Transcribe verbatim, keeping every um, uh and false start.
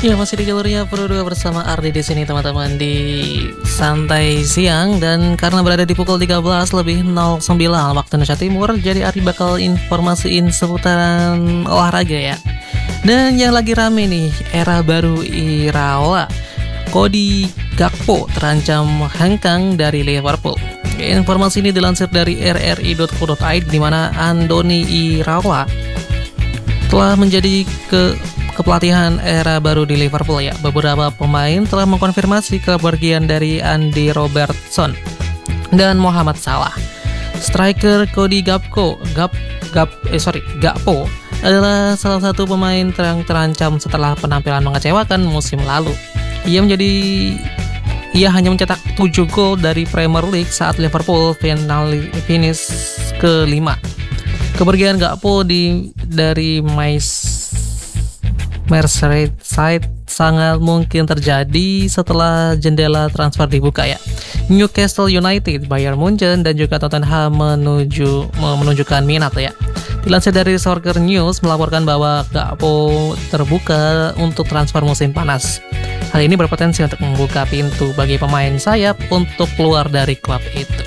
Ya, masih di jalurnya Pro dua bersama Ardi di sini teman-teman di santai siang, dan karena berada di pukul tiga belas lebih nol sembilan waktu Indonesia Timur, jadi Ardi bakal informasiin seputaran olahraga ya. Dan yang lagi rame nih, era baru Iraola, Cody Gakpo terancam hengkang dari Liverpool. Informasi ini dilansir dari r r i dot co dot i d, di mana Andoni Iraola telah menjadi ke kepelatihan era baru di Liverpool ya. Beberapa pemain telah mengkonfirmasi kepergian dari Andy Robertson dan Mohamed Salah. Striker Cody Gakpo, Gap, Gap, eh sorry, Gakpo adalah salah satu pemain yang terancam setelah penampilan mengecewakan musim lalu. Ia menjadi ia hanya mencetak tujuh gol dari Premier League saat Liverpool final finish kelima. Kepergian Gakpo di dari Mais Merseyside sangat mungkin terjadi setelah jendela transfer dibuka ya. Newcastle United, Bayern Munchen, dan juga Tottenham menuju menunjukkan minat ya. Dilansir dari Soccer News melaporkan bahwa Gakpo terbuka untuk transfer musim panas. Hal ini berpotensi untuk membuka pintu bagi pemain sayap untuk keluar dari klub itu.